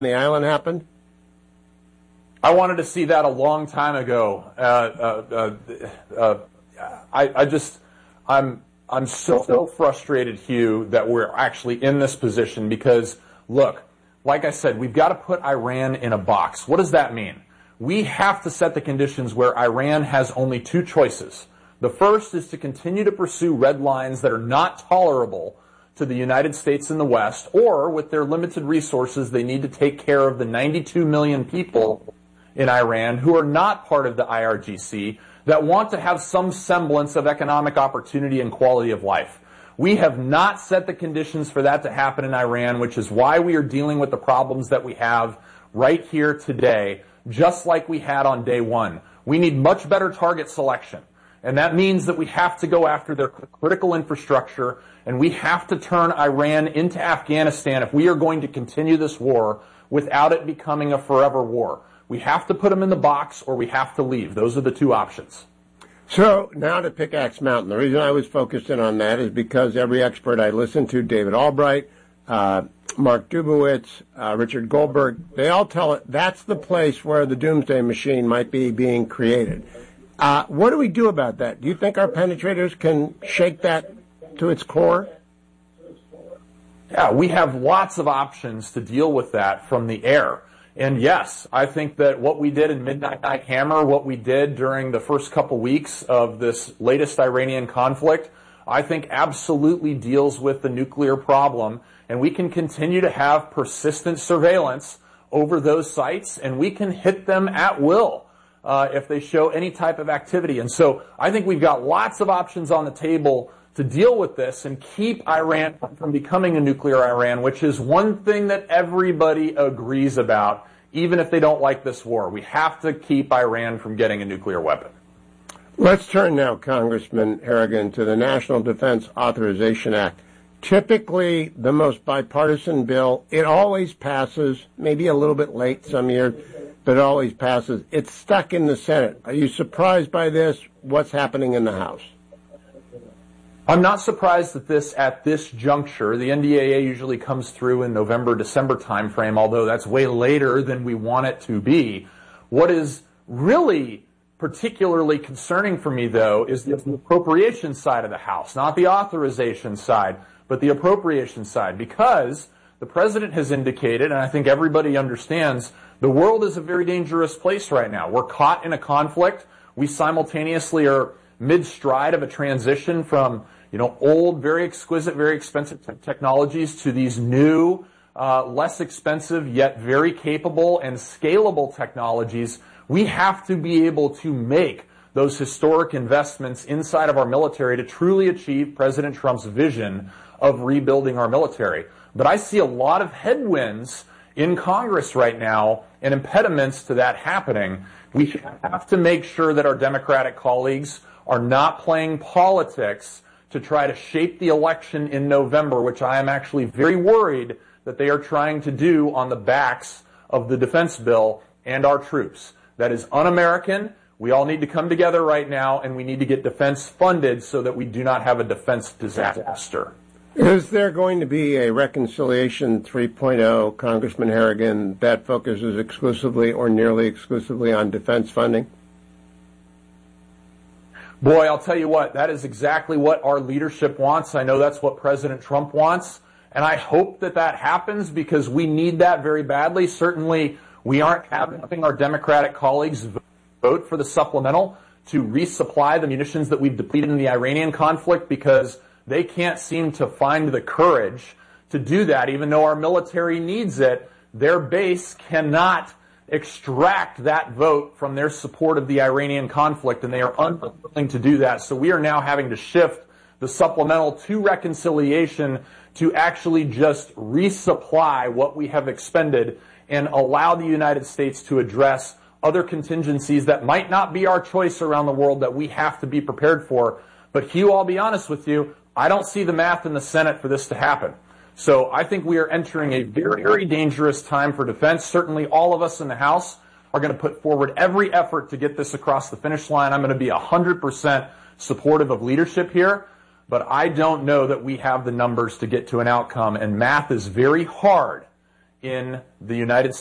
the island happened? I wanted to see that a long time ago. I'm so frustrated, Hugh, that we're actually in this position because, look, like I said, we've got to put Iran in a box. What does that mean? We have to set the conditions where Iran has only two choices. The first is to continue to pursue red lines that are not tolerable to the United States and the West, or with their limited resources, they need to take care of the 92 million people in Iran who are not part of the IRGC that want to have some semblance of economic opportunity and quality of life. We have not set the conditions for that to happen in Iran, which is why we are dealing with the problems that we have right here today, just like we had on day one. We need much better target selection. And that means that we have to go after their critical infrastructure, and we have to turn Iran into Afghanistan if we are going to continue this war without it becoming a forever war. We have to put them in the box or we have to leave. Those are the two options. So now to Pickaxe Mountain. The reason I was focused in on that is because every expert I listened to, David Albright, Mark Dubowitz, Richard Goldberg, they all tell it that's the place where the doomsday machine might be being created. What do we do about that? Do you think our penetrators can shake that to its core? Yeah, we have lots of options to deal with that from the air. And yes, I think that what we did in Midnight Hammer, what we did during the first couple weeks of this latest Iranian conflict, I think absolutely deals with the nuclear problem. And we can continue to have persistent surveillance over those sites, and we can hit them at will if they show any type of activity. And so I think we've got lots of options on the table to deal with this and keep Iran from becoming a nuclear Iran, which is one thing that everybody agrees about, even if they don't like this war. We have to keep Iran from getting a nuclear weapon. Let's turn now, Congressman Harrigan, to the National Defense Authorization Act. Typically the most bipartisan bill. It always passes, maybe a little bit late some years, but it always passes. It's stuck in the Senate. Are you surprised by this? What's happening in the House? I'm not surprised that at this juncture, the NDAA usually comes through in November, December timeframe, although that's way later than we want it to be. What is really particularly concerning for me, though, is the appropriation side of the House, not the authorization side, but the appropriation side, because the president has indicated, and I think everybody understands, the world is a very dangerous place right now. We're caught in a conflict. We simultaneously are mid-stride of a transition from, old, very exquisite, very expensive technologies to these new, less expensive, yet very capable and scalable technologies. We have to be able to make those historic investments inside of our military to truly achieve President Trump's vision of rebuilding our military. But I see a lot of headwinds in Congress right now and impediments to that happening. We have to make sure that our Democratic colleagues are not playing politics to try to shape the election in November, which I am actually very worried that they are trying to do on the backs of the defense bill and our troops. That is un-American. We all need to come together right now, and we need to get defense funded so that we do not have a defense disaster. Is there going to be a Reconciliation 3.0, Congressman Harrigan, that focuses exclusively or nearly exclusively on defense funding? Boy, I'll tell you what, that is exactly what our leadership wants. I know that's what President Trump wants, and I hope that that happens because we need that very badly. Certainly, we aren't having our Democratic colleagues vote for the supplemental to resupply the munitions that we've depleted in the Iranian conflict because they can't seem to find the courage to do that. Even though our military needs it, their base cannot extract that vote from their support of the Iranian conflict, and they are unwilling to do that. So we are now having to shift the supplemental to reconciliation to actually just resupply what we have expended and allow the United States to address other contingencies that might not be our choice around the world that we have to be prepared for. But Hugh, I'll be honest with you, I don't see the math in the Senate for this to happen. So I think we are entering a very, very dangerous time for defense. Certainly all of us in the House are going to put forward every effort to get this across the finish line. I'm going to be 100% supportive of leadership here, but I don't know that we have the numbers to get to an outcome, and math is very hard in the United